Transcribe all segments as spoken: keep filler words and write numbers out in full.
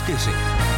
čtyři.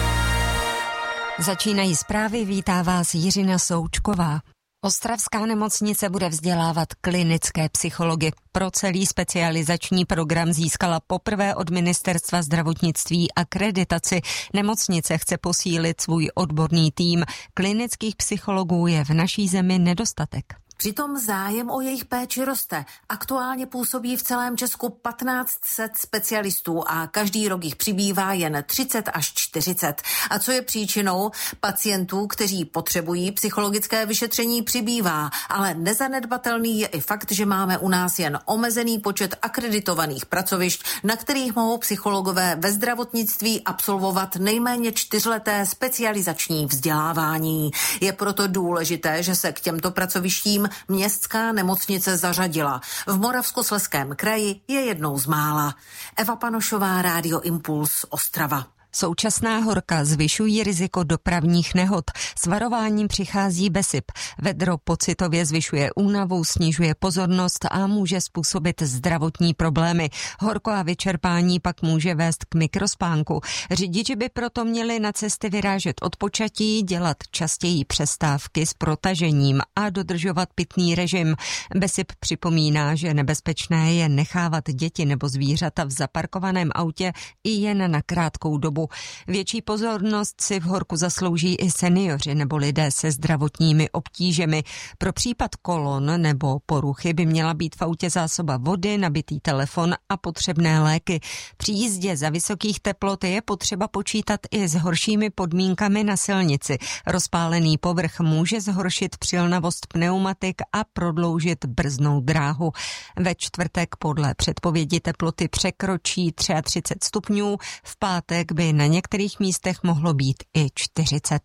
Začínají zprávy, vítá vás Jiřina Součková. Ostravská nemocnice bude vzdělávat klinické psychology. Pro celý specializační program získala poprvé od Ministerstva zdravotnictví akreditaci. Nemocnice chce posílit svůj odborný tým. Klinických psychologů je v naší zemi nedostatek. Přitom zájem o jejich péči roste. Aktuálně působí v celém Česku patnáct set specialistů a každý rok jich přibývá jen třicet až čtyřicet. A co je příčinou? Pacientů, kteří potřebují psychologické vyšetření, přibývá. Ale nezanedbatelný je i fakt, že máme u nás jen omezený počet akreditovaných pracovišť, na kterých mohou psychologové ve zdravotnictví absolvovat nejméně čtyřleté specializační vzdělávání. Je proto důležité, že se k těmto pracovištím městská nemocnice zařadila. V Moravskoslezském kraji je jednou z mála. Eva Panošová, Rádio Impuls, Ostrava. Současná horka zvyšují riziko dopravních nehod. S varováním přichází BESIP. Vedro pocitově zvyšuje únavu, snižuje pozornost a může způsobit zdravotní problémy. Horko a vyčerpání pak může vést k mikrospánku. Řidiči by proto měli na cesty vyrážet odpočatí, dělat častěji přestávky s protažením a dodržovat pitný režim. BESIP připomíná, že nebezpečné je nechávat děti nebo zvířata v zaparkovaném autě i jen na krátkou dobu. Větší pozornost si v horku zaslouží i seniori nebo lidé se zdravotními obtížemi. Pro případ kolon nebo poruchy by měla být v autě zásoba vody, nabitý telefon a potřebné léky. Při jízdě za vysokých teplot je potřeba počítat i s horšími podmínkami na silnici. Rozpálený povrch může zhoršit přilnavost pneumatik a prodloužit brzdnou dráhu. Ve čtvrtek podle předpovědi teploty překročí třicet tři stupňů, v pátek by na některých místech mohlo být i čtyřicet.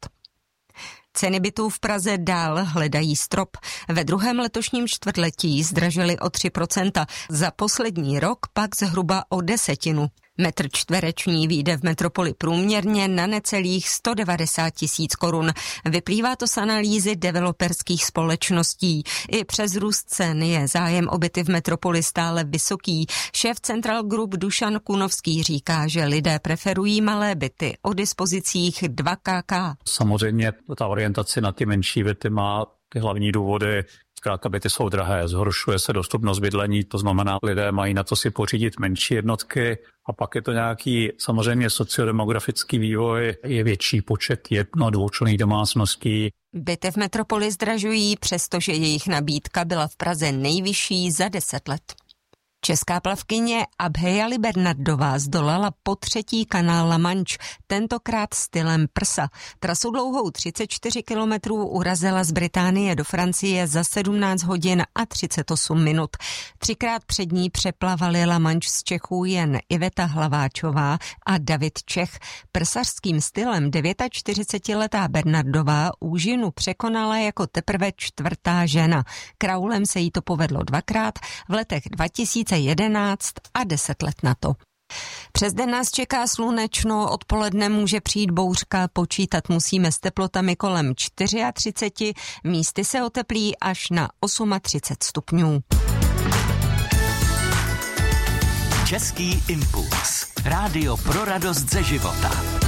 Ceny bytů v Praze dál hledají strop. Ve druhém letošním čtvrtletí zdražily o tři procenta, za poslední rok pak zhruba o desetinu. Metr čtvereční vyjde v metropoli průměrně na necelých sto devadesát tisíc korun. Vyplývá to z analýzy developerských společností. I přes růst cen je zájem o byty v metropoli stále vysoký. Šéf Central Group Dušan Kunovský říká, že lidé preferují malé byty o dispozicích dva ká. Samozřejmě ta orientace na ty menší byty má ty hlavní důvody. Zkrátka byty jsou drahé, zhoršuje se dostupnost bydlení, to znamená, lidé mají na to si pořídit menší jednotky a pak je to nějaký samozřejmě sociodemografický vývoj, je větší počet jedno- a dvoučlenných domácností. Byty v metropoli zdražují, přestože jejich nabídka byla v Praze nejvyšší za deset let. Česká plavkyně Abheja Bernardová zdolala po třetí kanál La Manche, tentokrát stylem prsa. Trasu dlouhou třicet čtyři kilometrů urazila z Británie do Francie za sedmnáct hodin a třicet osm minut. Třikrát před ní přeplavali La Manche z Čechů jen Iveta Hlaváčová a David Čech. Prsařským stylem čtyřicetidevítiletá Bernardová úžinu překonala jako teprve čtvrtá žena. Kraulem se jí to povedlo dvakrát v letech dva tisíce jedenáct a deset let na to. Přes den nás čeká slunečno, odpoledne může přijít bouřka, počítat musíme s teplotami kolem třicet čtyři, místy se oteplí až na třicet osm stupňů. Český impuls. Rádio pro radost ze života.